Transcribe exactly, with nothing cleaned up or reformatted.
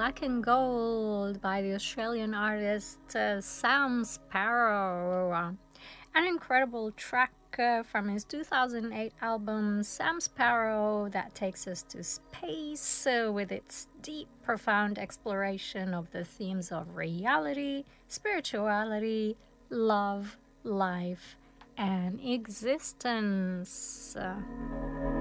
Black and Gold by the Australian artist uh, Sam Sparrow. An incredible track uh, from his two thousand eight album Sam Sparrow that takes us to space uh, with its deep, profound exploration of the themes of reality, spirituality, love, life, and existence. Uh,